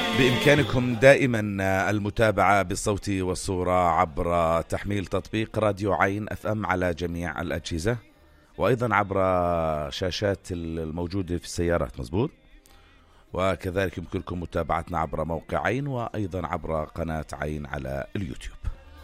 بإمكانكم دائما المتابعة بالصوت والصورة عبر تحميل تطبيق راديو عين FM على جميع الأجهزة، وأيضا عبر شاشات الموجودة في السيارات. مزبوط. وكذلك يمكنكم متابعتنا عبر موقع عين، وأيضا عبر قناة عين على اليوتيوب.